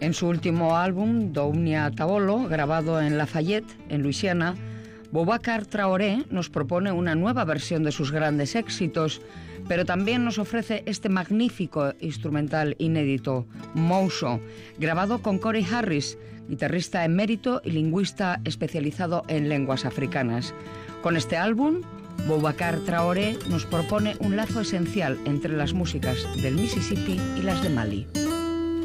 En su último álbum, Dounia Tabolo, grabado en Lafayette, en Luisiana, Boubacar Traoré nos propone una nueva versión de sus grandes éxitos, pero también nos ofrece este magnífico instrumental inédito, Mousso, grabado con Corey Harris, guitarrista emérito y lingüista especializado en lenguas africanas. Con este álbum, Boubacar Traoré nos propone un lazo esencial entre las músicas del Mississippi y las de Mali.